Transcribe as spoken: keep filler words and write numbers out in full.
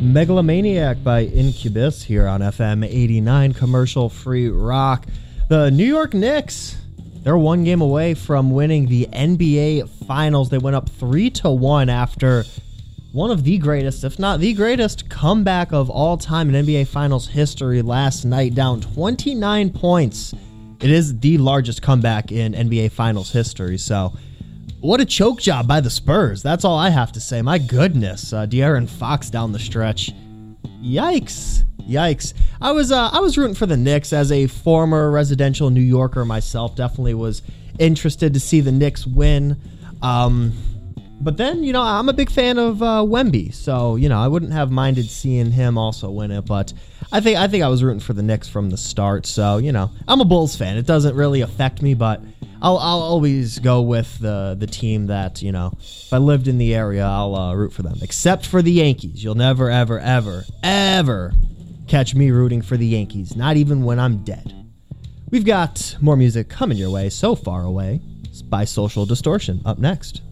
Megalomaniac by Incubus here on F M eighty-nine, commercial free rock. The New York Knicks, they're one game away from winning the N B A Finals. They went up three to one after one of the greatest, if not the greatest, comeback of all time in N B A Finals history last night, down twenty-nine points. It is the largest comeback in N B A Finals history, so what a choke job by the Spurs. That's all I have to say. My goodness, uh, De'Aaron Fox down the stretch. Yikes. Yikes. I was uh, I was rooting for the Knicks as a former residential New Yorker myself. Definitely was interested to see the Knicks win. Um, but then, you know, I'm a big fan of uh, Wemby, so, you know, I wouldn't have minded seeing him also win it. But I think I think I was rooting for the Knicks from the start. So, you know, I'm a Bulls fan. It doesn't really affect me, but I'll I'll always go with the the team that, you know, if I lived in the area, I'll uh, root for them. Except for the Yankees. You'll never, ever, ever, ever catch me rooting for the Yankees. Not even when I'm dead. We've got more music coming your way, So Far Away by Social Distortion up next.